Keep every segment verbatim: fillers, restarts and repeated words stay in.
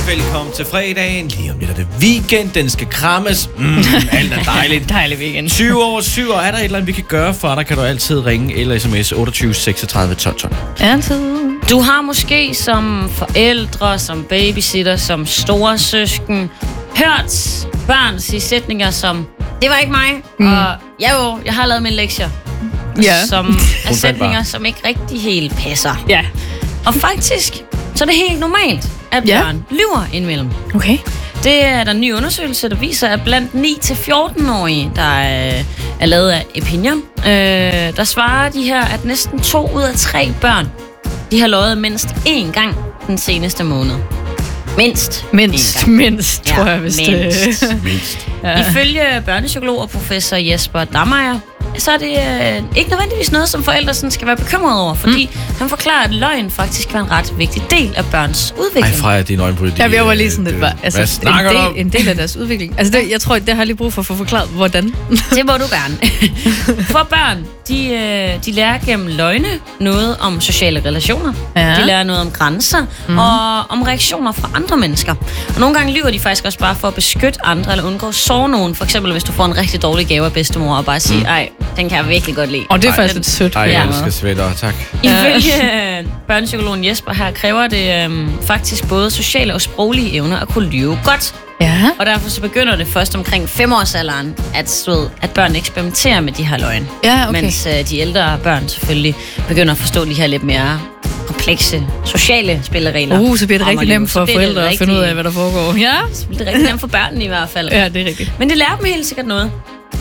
velkommen til fredagen. Lige om lidt er det weekend, den skal krammes. Mm, alt er dejligt. Dejlig weekend. tyve over syv, og er der et eller andet, vi kan gøre for dig, kan du altid ringe eller sms otteogtyve seksogtredive tolv tolv. Altid. Du har måske som forældre, som babysitter, som store søsken hørt børn sige sætninger som, det var ikke mig, mm. og ja jo, jeg har lavet mine lektier. Ja. Som er sætninger, som ikke rigtig helt passer. Ja. Og faktisk, så er det helt normalt, at Ja. børn lyver indimellem. Okay. Det er der en ny undersøgelse, der viser, at blandt ni til fjorten-årige, der er, er lavet af Opinion, øh, der svarer de her, at næsten to ud af tre børn, de har løjet mindst én gang den seneste måned. Mindst. Mindst, mindst, tror Ja, jeg, hvis mindst. det... Mindst. Ja. Ifølge børnepsykolog og professor Jesper Dammeyer, så er det øh, ikke nødvendigvis noget, som forældre sådan skal være bekymrede over, fordi mm. han forklarer, at løgn faktisk var en ret vigtig del af børns udvikling. Ej, Freja, dine øjne på det. Ja, jeg var lige sådan lidt, bare, altså, Hvad en, snakker du om? del, en del af deres udvikling. Altså, det, jeg tror, det har jeg lige brug for at få forklaret, hvordan. Det må du gerne. For børn, de, øh, de lærer gennem løgne noget om sociale relationer. Ja. De lærer noget om grænser mm. og om reaktioner fra andre mennesker. Og nogle gange lyver de faktisk også bare for at beskytte andre eller undgå at såre nogen. For eksempel, hvis du får en rigtig dårlig gave af bedstemor og bare sige, ej, den kan jeg virkelig godt lide. Og det er Ej, faktisk den- lidt sødt. Ej, på jeg en elsker måde. sweater, tak. Ifølge øh, børnepsykologen Jesper her kræver det øh, faktisk både sociale og sproglige evner at kunne lyve godt. Ja. Og derfor så begynder det først omkring femårsalderen, at, du ved, at børn eksperimenterer med de her løgn. Ja, okay. Mens øh, de ældre børn selvfølgelig begynder at forstå de her lidt mere komplekse sociale spilleregler. Uh, så bliver det om rigtig at lyve. nemt Så for bliver det forældre at rigtig- finde ud af, hvad der foregår. Ja, Så bliver det rigtig nemt for børnene i hvert fald. ja det er rigtigt. Men det lærer dem helt sikkert noget.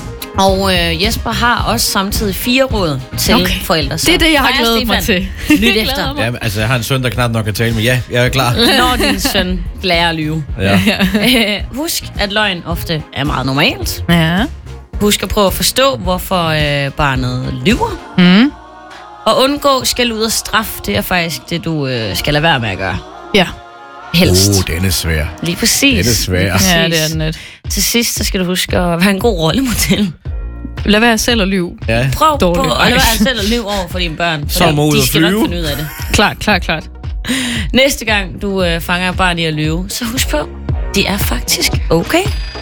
Og øh, Jesper har også samtidig fire råd til Okay. okay. forældre. Det er det, jeg har Freja glædet mig Stefan, til. Lyt Jeg efter. glæder mig. Ja, altså, jeg har en søn, der knap nok kan tale, men ja, jeg er klar. Når din søn lærer at lyve. Ja. Øh, husk, at løgn ofte er meget normalt. Ja. Husk at prøve at forstå, hvorfor øh, barnet lyver. Mm. Og undgå skæld ud og straf. Det er faktisk det, du øh, skal lade være med at gøre. Ja. Helst. Uh, den er svær. Lige præcis. Den er svær. Lige præcis. Ja, det er den lidt. Til sidst, så skal du huske at være en god rollemodel. Lad være selv at lyve. Ja. Prøv Dårligt. på at lade være selv at lyve over for dine børn. Så fordi må ud de at skal nok flyve. finde ud af det. Klart, klart, klart. Næste gang, du øh, fanger et barn i at lyve, så husk på, det er faktisk okay.